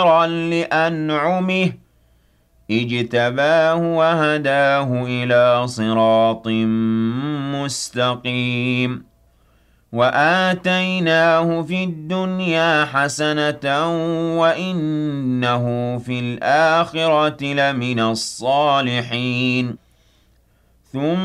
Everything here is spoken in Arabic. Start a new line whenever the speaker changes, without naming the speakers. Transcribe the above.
لأنعمه اجتباه وهداه إلى صراط مستقيم وآتيناه في الدنيا حسنة وإنه في الآخرة لمن الصالحين ثم